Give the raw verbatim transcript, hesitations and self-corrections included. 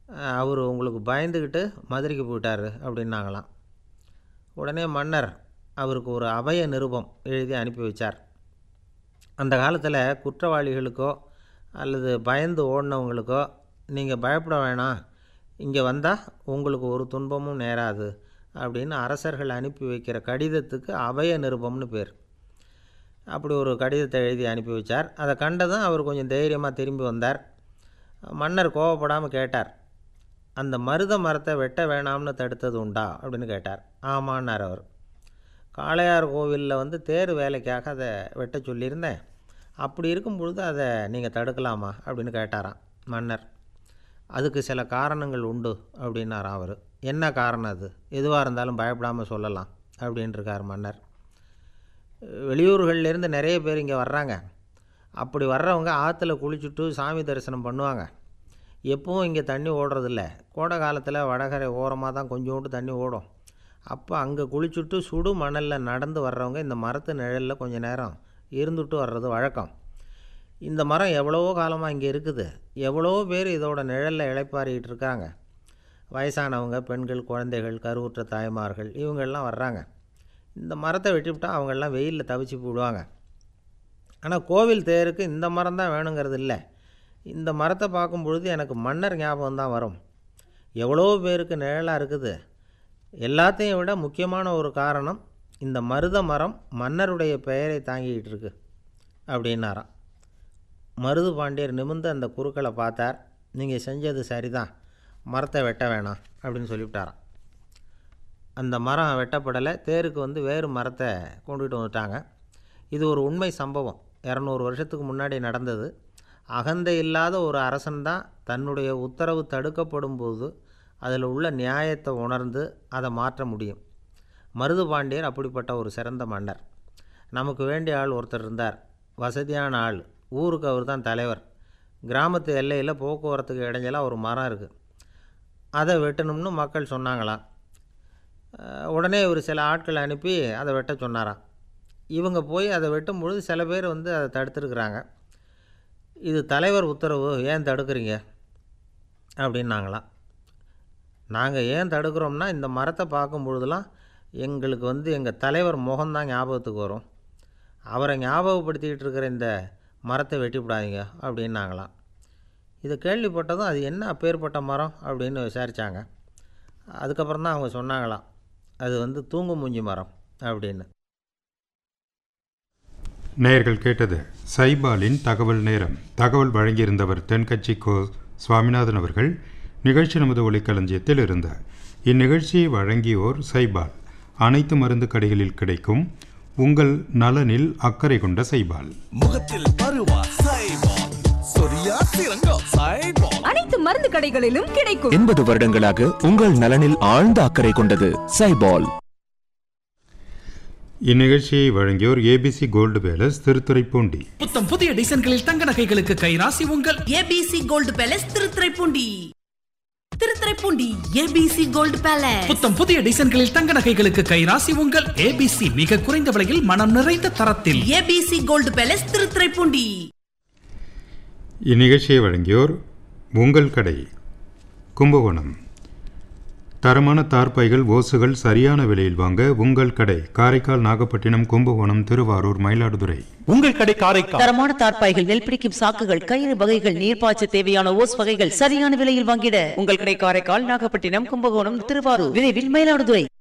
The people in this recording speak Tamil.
அவர் உங்களுக்கு பயந்துக்கிட்டு மதுரைக்கு போயிட்டார் அப்படின்னாங்களாம். உடனே மன்னர் அவருக்கு ஒரு அபய நிருபம் எழுதி அனுப்பி வச்சார். அந்த காலத்தில் குற்றவாளிகளுக்கோ அல்லது பயந்து ஓடினவங்களுக்கோ நீங்கள் பயப்பட வேணாம், இங்கே வந்தால் உங்களுக்கு ஒரு துன்பமும் நேராது அப்படின்னு அரசர்கள் அனுப்பி வைக்கிற கடிதத்துக்கு அபய நிருபம்னு பேர். அப்படி ஒரு கடிதத்தை எழுதி அனுப்பி வச்சார். அதை கண்டதும் அவர் கொஞ்சம் தைரியமாக திரும்பி வந்தார். மன்னர் கோவப்படாமல் கேட்டார், அந்த மருத மரத்தை வெட்ட வேணாம்னு தடுத்தது உண்டா அப்படின்னு கேட்டார். ஆமான்னார் அவர். காளையார் கோவிலில் வந்து தேர் வேலைக்காக அதை வெட்ட சொல்லியிருந்தேன், அப்படி இருக்கும் பொழுது அதை நீங்கள் தடுக்கலாமா அப்படின்னு கேட்டாராம் மன்னர். அதுக்கு சில காரணங்கள் உண்டு அப்படின்னாராம் அவர். என்ன காரணம் அது? எதுவாக இருந்தாலும் பயப்படாமல் சொல்லலாம் அப்படின்ட்டுருக்கார் மன்னர். வெளியூர்கள்லேருந்து நிறைய பேர் இங்கே வர்றாங்க. அப்படி வர்றவங்க ஆற்றுல குளிச்சுட்டு சாமி தரிசனம் பண்ணுவாங்க. எப்பவும் இங்கே தண்ணி ஓடுறதில்ல. கோடை காலத்தில் வடகரை ஓரமாக தான் கொஞ்சோண்டு தண்ணி ஓடும். அப்போ அங்கே குளிச்சுட்டு சுடு மணலில் நடந்து வர்றவங்க இந்த மரத்து நிழலில் கொஞ்சம் நேரம் இருந்துட்டு வர்றது வழக்கம். இந்த மரம் எவ்வளவோ காலமாக இங்கே இருக்குது. எவ்வளோ பேர் இதோட நிழலில் இளைப்பாறிக்கிட்டு இருக்காங்க. வயசானவங்க, பெண்கள், குழந்தைகள், கருவுற்ற தாய்மார்கள் இவங்கெல்லாம் வர்றாங்க. இந்த மரத்தை வெட்டிவிட்டால் அவங்கெல்லாம் வெயிலில் தவிச்சு போடுவாங்க. ஆனால் கோவில் தேருக்கு இந்த மரம் தான் வேணுங்கிறது இல்லை. இந்த மரத்தை பார்க்கும் பொழுது எனக்கு மன்னர் ஞாபகம் தான் வரும். எவ்வளோ பேருக்கு நிழலாக இருக்குது. எல்லாத்தையும் விட முக்கியமான ஒரு காரணம், இந்த மருத மரம் மன்னருடைய பெயரை தாங்கிக்கிட்டு இருக்கு அப்படின்னாராம். மருது பாண்டியர் நிமிர்ந்து அந்த குறுக்களை பார்த்தார். நீங்கள் செஞ்சது சரிதான், மரத்தை வெட்ட வேணாம் அப்படின்னு சொல்லிவிட்டாராம். அந்த மரம் வெட்டப்படலை. தேருக்கு வந்து வேறு மரத்தை கொண்டுகிட்டு வந்துட்டாங்க. இது ஒரு உண்மை சம்பவம். இரநூறு வருஷத்துக்கு முன்னாடி நடந்தது. அகந்தை இல்லாத ஒரு அரசன்தான் தன்னுடைய உத்தரவு தடுக்கப்படும் போது அதில் உள்ள நியாயத்தை உணர்ந்து அதை மாற்ற முடியும். மருது பாண்டியர் அப்படிப்பட்ட ஒரு சிறந்த மன்னர். நமக்கு வேண்டிய ஆள் ஒருத்தர் இருந்தார், வசதியான ஆள். ஊருக்கு அவர் தான் தலைவர். கிராமத்து எல்லையில் போக்குவரத்துக்கு இடைஞ்சலாக ஒரு மரம் இருக்குது, அதை வெட்டணும்னு மக்கள் சொன்னாங்களாம். உடனே ஒரு சில ஆட்களை அனுப்பி அதை வெட்ட சொன்னாராம். இவங்க போய் அதை வெட்டும் பொழுது சில பேர் வந்து அதை தடுத்துருக்குறாங்க. இது தலைவர் உத்தரவு, ஏன் தடுக்கிறீங்க அப்படின்னாங்களாம். நாங்கள் ஏன் தடுக்கிறோம்னா, இந்த மரத்தை பார்க்கும் பொழுதுலாம் எங்களுக்கு வந்து எங்கள் தலைவர் முகம்தான் ஞாபகத்துக்கு வரும். அவரை ஞாபகப்படுத்திக்கிட்டு இருக்கிற இந்த மரத்தை வெட்டிவிடாதீங்க அப்படின்னாங்களாம். இதை கேள்விப்பட்டதும் அது என்ன அப்பேற்பட்ட மரம் அப்படின்னு விசாரித்தாங்க. அதுக்கப்புறம் தான் அவங்க சொன்னாங்களாம், அது வந்து தூங்கு மூஞ்சி மரம் அப்படின்னு. நேயர்கள் கேட்டது சைபாலின் தகவல் நேரம். தகவல் வழங்கியிருந்தவர் தென்கட்சி கோ சுவாமிநாதன் அவர்கள். நிகழ்ச்சி நமது ஒளிக்களஞ்சியத்தில் இருந்தார். இந்நிகழ்ச்சியை வழங்கியோர் சைபால். அனைத்து மருந்து கடைகளில் கிடைக்கும் உங்கள் நலனில் அக்கறை கொண்ட சைபால். முகத்தில் பருவா சைபால், சொரியா சிறங்கா சைபால், அனைத்து மருந்து கடைகளிலும் கிடைக்கும். எண்பது வருடங்களாக உங்கள் நலனில் ஆழ்ந்த அக்கறை கொண்டது சைபால். இந்நிகழ்ச்சியை வழங்கியோர் ஏபிசி கோல்டு பேலஸ், திருத்துறைப்பூண்டி. புத்தம் புதிய டிசைன்களில் தங்க நகைகளுக்கு கைராசி உங்கள் ABC gold palace, Thiruthuraipoondi. Thiruthuraipoondi ABC gold palace. புத்தம் புதிய டிசைன்களில் தங்க நகைகளுக்கு கைராசி உங்கள் ஏபிசி. மிக குறைந்த விலையில் மனம் நிறைந்த தரத்தில். ABC gold palace, Thiruthuraipoondi. இந்நிகழ்ச்சியை வழங்கியோர் உங்கள் கடை கும்பகோணம். தரமான தார்பாய்கள், ஓசுகள் சரியான விலையில் வாங்க உங்கள் கடை. காரைக்கால், நாகப்பட்டினம், கும்பகோணம், திருவாரூர், மயிலாடுதுறை. உங்கள் கடை காரைக்கால். தரமான தார்பாய்கள், நெல் பிடிக்கும் சாக்குகள், கயிறு வகைகள், நீர்ப்பாய்ச்ச தேவையான ஓஸ் வகைகள் சரியான விலையில் வாங்கிட உங்கள் கடை காரைக்கால், நாகப்பட்டினம், கும்பகோணம், திருவாரூர், விரைவில் மயிலாடுதுறை.